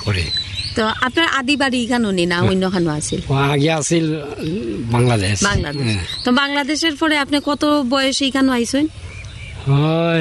করি। তো আপনার আদি বাড়ি এখানে না অন্যখানে আছিল? আগে আছিল বাংলাদেশ। বাংলাদেশ। তো বাংলাদেশের পরে আপনি কত বয়সে এখানে আইছেন? হয়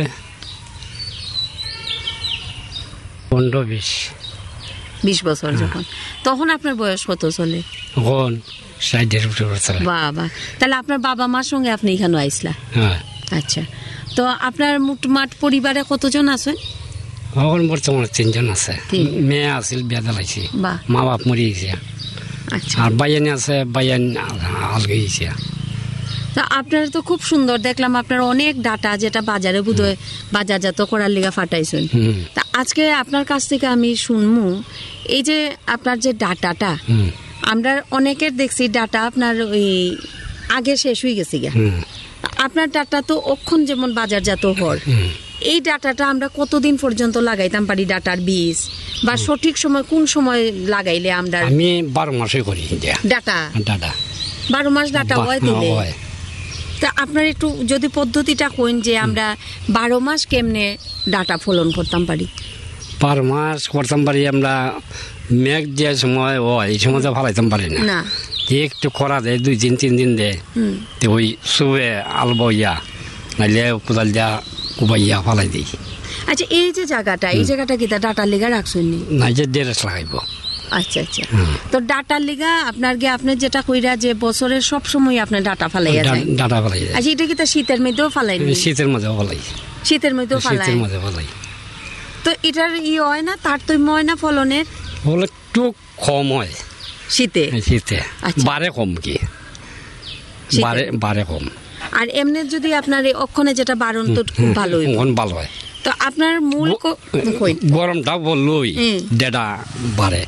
15-20 বছর যখন, তখন আপনার বয়স কত চলে? এখন 60-এর উপরে চলে। বাবা, তাহলে আপনার বাবা মার সঙ্গে আপনি এখানে আইসলা? হ্যাঁ। আচ্ছা, তো আপনার মোটমাট পরিবারে কতজন আছেন? এখন বর্তমানে 3 জন আছে। মেয়ে আছিল, বিয়া দিলাইছি, মা বাপ মরে গেছে। আচ্ছা। আর বাইয়ানি আছে, বাইয়ান আলগে গেছে। তা আপনার তো খুব সুন্দর দেখলাম, আপনার অনেক ডাটা যেটা বাজারে বোধহয় বাজারজাত করার লিগা ফাটাইছেন। তা আজকে আপনার কাছ থেকে আমি শুনমু, এই যে আপনার যে ডাটাটা, আমরা অনেকের দেখছি ডাটা আপনার ওই আগে শেষ হয়ে গেছে গিয়া, আপনার ডাটা তো অক্ষণ যেমন বাজারজাত হর, এই ডাটাটা আমরা কতদিন পর্যন্ত লাগাইতাম পারি? ডাটার বীজ বা সঠিক সময় কোন সময় লাগাইলে আমরা? আমি 12 মাসে করি ডাটা। 12 মাস ডাটা হয় দিলে? তা আপনার একটু যদি পদ্ধতিটা কইন যে আমরা 12 মাস কেমনে ডাটা ফলন করতাম পারি? 12 মাস করতাম পারি আমরা, মেঘ যে সময় হয় এই সময় তো ফালাইতাম পারি না, একটু খরা দেয় 2-3 দিন দেয়, তো ওই শুয়ে আলবো ইয়া নাইলে কোদাল দিয়া কুবাইয়া ফালাই দিই। আচ্ছা, এই যে জায়গাটা, এই জায়গাটা কি তা ডাটার লিগা রাখছেন নি? না, যে ডেরেস লাগাইব। আচ্ছা আচ্ছা। তো ডাটার লিগা আপনার গে আপনি যেটা কইরা যে বছরের সব সময় আপনি ডাটা ফালাইয়া যায়? ডাটা ফালাই যায়। আচ্ছা, এটা কি তা শীতের মধ্যেও ফালাই? শীতের মধ্যেও ফালাই। শীতের মধ্যেও ফালাই? শীতের মধ্যে ফালাই। তো এটার হয় না, তারতম্য হয় না ফলনের? ফল একটু কম হয় শীতে। শীতে বারে কম, কি বারে কম। আর এমনি যদি আপনার অক্ষণে যেটা বারণ তো খুব ভালো হয়। তো আপনার মূল গরমটা বললই ডেটা বাড়ে।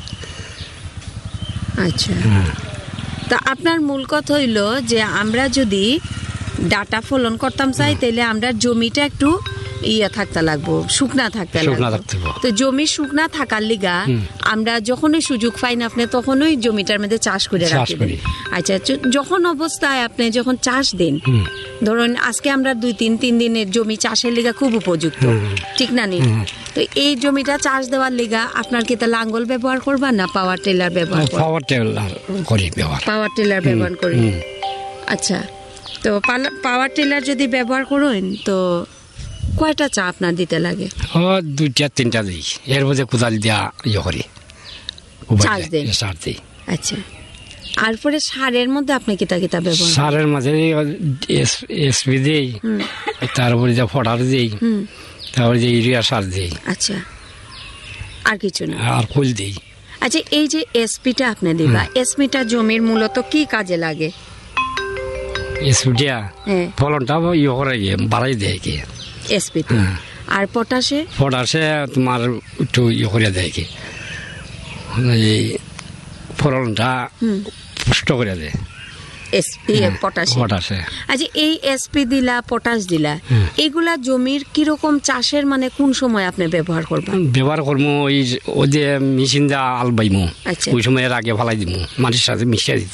আচ্ছা, তা আপনার মূল কথা হইল যে আমরা যদি ডাটা ফলন করতাম চাই, তাহলে আমরা জমিটা একটু ইয়া থাকতে লাগবো, শুকনা থাকতে লাগবো। তো জমি শুকনা থাকার লিগা আমরা যখনই সুযোগ পাই না আপনি তখনই জমিটার মধ্যে চাষ করে রাখবেন। আচ্ছা, যখন অবস্থায় আপনি যখন চাষ দেন, ধরুন আজকে আমরা 2-3 দিনের জমি চাষের লিগা খুব উপযুক্ত, ঠিক না নি? তো এই জমিটা চাষ দেওয়ার লিগা আপনার কি তা লাঙ্গল ব্যবহার করবা না পাওয়ার টিলার ব্যবহার? পাওয়ার টিলার করি। পাওয়ার টিলার ব্যবহার করি। আচ্ছা, তো পাওয়ার টিলার যদি ব্যবহার করেন তো কয়টা চা আপনার দিতে লাগে? 2-3টা দিই, এর মধ্যে কোদাল দিয়া ইয়ে করি, চাষ দেন। আচ্ছা, আর পরে সারের মধ্যে আপনি কিতা ব্যবহার? সারের মাঝে এসপি দিই, তারপরে যে ফটার দিই, তারপরে যে ইউরিয়া সার দিই। আচ্ছা, আর কিছু না? আর ফুল দিই। আচ্ছা, এই যে এসপিটা আপনি দিবা, এসপিটা জমির মূলত কি কাজে লাগে? এসপিটা ফলনটা ইয়ে করে বাড়াই দেয় কি এসপিতে। আর পটাশে? পটাশে তোমার একটু ইয়ে করে দেয় কি এই ফলনটা পুষ্ট করে দেয় এসপি পটাশে। আচ্ছা, এই এসপি দিলা, পটাশ দিলা, এগুলা জমির কিরকম চাষের মানে কোন সময় আপনি ব্যবহার করবেন? ব্যবহার করবো ওই যে মেশিন যা আল বাইমু, ওই সময় এর আগে ফালাই দিব, মাটির সাথে মিশিয়ে দিত।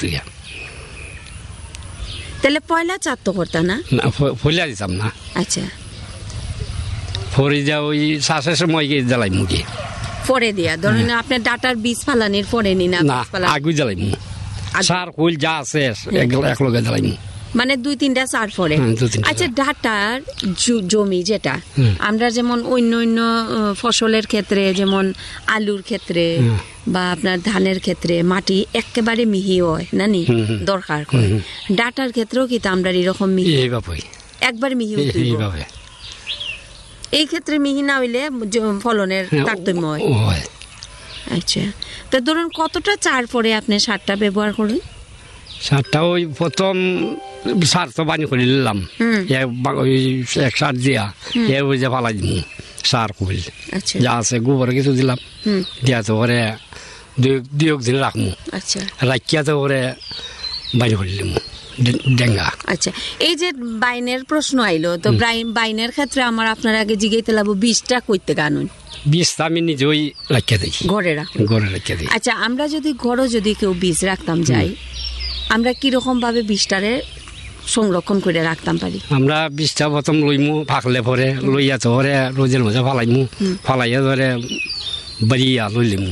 তাহলে পয়লা চার তো করতা না? পয়লা দিতাম না। আচ্ছা, পরে যা ওই চাষের সময় জ্বালাই মুখে পরে দিয়া, ধরেন আপনার ডাটার বীজ ফালানির পরে নি না? আগে জ্বালাই মু, সার কুল যা আছে একলগে জ্বালাই মু, মানে 2-3টা সার পরে। আচ্ছা, ডাটার জমি যেটা আমরা যেমন অন্য ফসলের ক্ষেত্রে, যেমন আলুর ক্ষেত্রে বা আপনার ধানের ক্ষেত্রে মাটি একেবারে মিহি হয় না নি, দরকার করে। ডাটার ক্ষেত্রেও কি আমরা এরকম মিহি একবার মিহি হইবে? এই ক্ষেত্রে মিহি না হইলে ফলনের তারতম্য হয়। আচ্ছা, তো ধরুন কতটা চার পরে আপনি সারটা ব্যবহার করেন? সারটা ওই প্রথম সার তো বানি করে নিলাম, এক সার দিয়া ওই যে ফালাই দিন সার কুল যা আছে, গোবর কিছু দিলাম, দিয়া তো করে 2 দিন রাখবো, রাখিয়া তো করে বানি করে দিলাম ডেঙ্গা। আচ্ছা, এই যে বাইনের প্রশ্ন আইলো, তো বাইনের ক্ষেত্রে আমার আপনার আগে জিগাইতে লাগবো বীজটা কইতে গানুন? বীজটা আমি নিজেই রাখিয়া দিই, ঘরে রাখিয়া দিই। আচ্ছা, আমরা যদি ঘরে যদি কেউ বীজ রাখতাম যাই, আমরা কিরকম ভাবে বীজটারে সংরক্ষণ করে রাখতাম পারি? আমরা বীজটা প্রথম লইমু, ফাঁকলে পরে লইয়া তো পরে রোজের মধ্যে ফালাইমু, ফালাইয়া ধরে বাড়িয়া লইলিমু,